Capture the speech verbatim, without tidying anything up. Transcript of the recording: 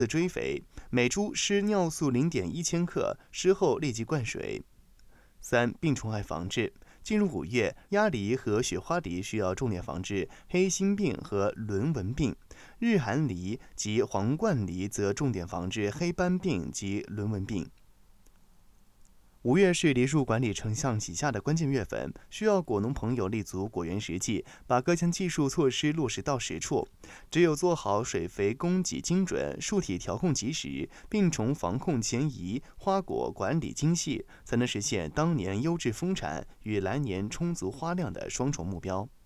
追肥，每株施尿素 零点一 千克，施后立即灌水。三、病虫害防治。进入五月，鸭梨和雪花梨需要重点防治黑心病和轮纹病；日韩梨及皇冠梨则重点防治黑斑病及轮纹病。五月是梨树管理成像起下的关键月份，需要果农朋友立足果园实际，把各项技术措施落实到实处。只有做好水肥供给精准、树体调控及时、病虫防控前移、花果管理精细，才能实现当年优质丰产与来年充足花量的双重目标。